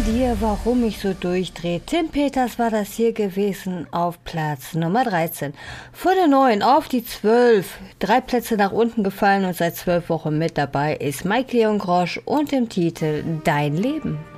dir, warum ich so durchdrehe. Tim Peters war das hier gewesen auf Platz Nummer 13. Vor der 9 auf die 12. 3 Plätze nach unten gefallen und seit 12 Wochen mit dabei ist Mike Leon Grosch und dem Titel Dein Leben.